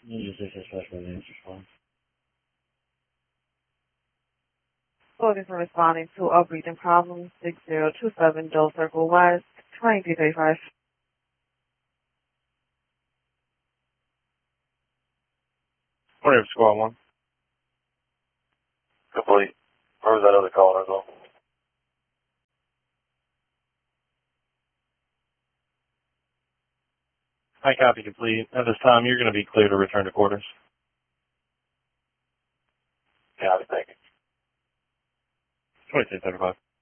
Use this especially the answer phone. Looking for responding to a breathing problem, 6027 Dole Circle West, 2335. Morning, Squad 1. Complete. Where was that other caller as well? Hi, copy complete. At this time, you're going to be clear to return to quarters. Copy, thank you. 2335.